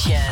Nation.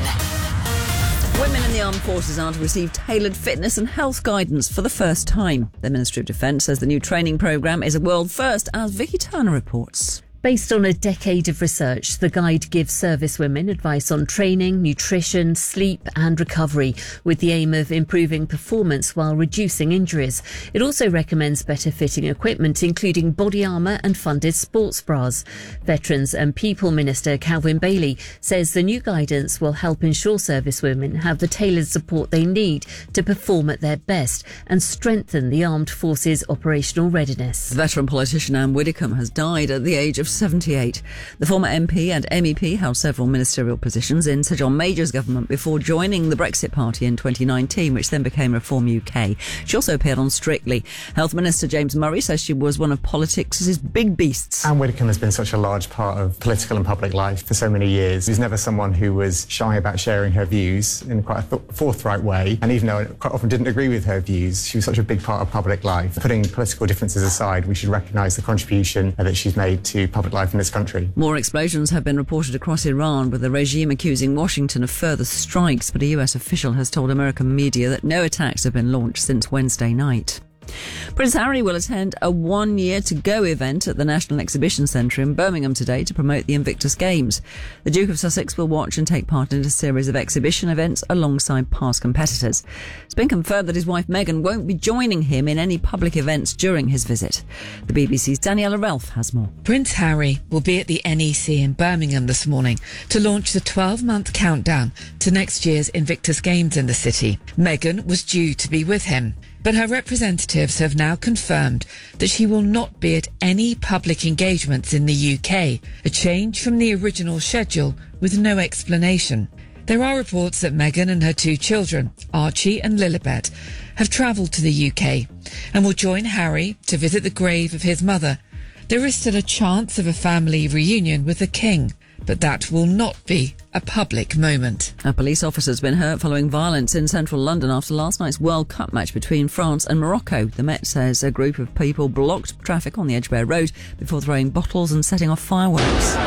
Women in the armed forces are to receive tailored fitness and health guidance for the first time. The Ministry of Defence says the new training programme is a world first, as Vicky Turner reports. Based on a decade of research, the guide gives servicewomen advice on training, nutrition, sleep and recovery, with the aim of improving performance while reducing injuries. It also recommends better fitting equipment, including body armour and funded sports bras. Veterans and People Minister Calvin Bailey says the new guidance will help ensure servicewomen have the tailored support they need to perform at their best and strengthen the armed forces' operational readiness. Veteran politician Anne Widdecombe has died at the age of 78. The former MP and MEP held several ministerial positions in Sir John Major's government before joining the Brexit Party in 2019, which then became Reform UK. She also appeared on Strictly. Health Minister James Murray says she was one of politics' big beasts. Anne Widdecombe has been such a large part of political and public life for so many years. She was never someone who was shy about sharing her views in quite a forthright way, and even though I quite often didn't agree with her views, she was such a big part of public life. Putting political differences aside, we should recognise the contribution that she's made to public life in this country. More explosions have been reported across Iran, with the regime accusing Washington of further strikes, but a US official has told American media that no attacks have been launched since Wednesday night. Prince Harry will attend a 1 year to go event at the National Exhibition Centre in Birmingham today to promote the Invictus Games. The Duke of Sussex will watch and take part in a series of exhibition events alongside past competitors. It's been confirmed that his wife Meghan won't be joining him in any public events during his visit. The BBC's Daniela Ralph has more. Prince Harry will be at the NEC in Birmingham this morning to launch the 12-month countdown to next year's Invictus Games in the city. Meghan was due to be with him, but her representatives have now confirmed that she will not be at any public engagements in the UK, a change from the original schedule with no explanation. There are reports that Meghan and her two children, Archie and Lilibet, have travelled to the UK and will join Harry to visit the grave of his mother. There is still a chance of a family reunion with the King, but that will not be a public moment. A police officer has been hurt following violence in central London after last night's World Cup match between France and Morocco. The Met says a group of people blocked traffic on the Edgware Road before throwing bottles and setting off fireworks.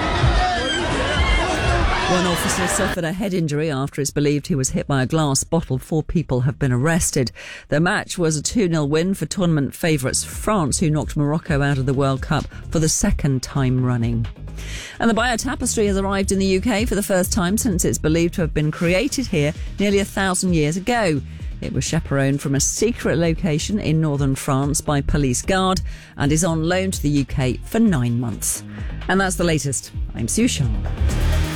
One officer suffered a head injury after it's believed he was hit by a glass bottle. 4 people have been arrested. The match was a 2-0 win for tournament favourites France, who knocked Morocco out of the World Cup for the second time running. And the Bayeux Tapestry has arrived in the UK for the first time since it's believed to have been created here nearly 1,000 years ago. It was chaperoned from a secret location in northern France by police guard and is on loan to the UK for 9 months. And that's the latest. I'm Sue Shaw.